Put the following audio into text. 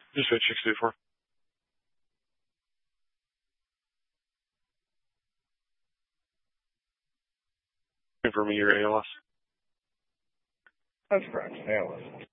Just switch 64. Confirming your ALS. That's correct. ALS.